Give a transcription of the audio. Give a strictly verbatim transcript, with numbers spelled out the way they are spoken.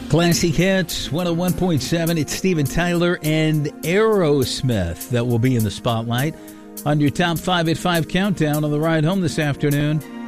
Classic Hits, one oh one point seven. It's Steven Tyler and Aerosmith that will be in the spotlight on your Top five at five countdown on the ride home this afternoon.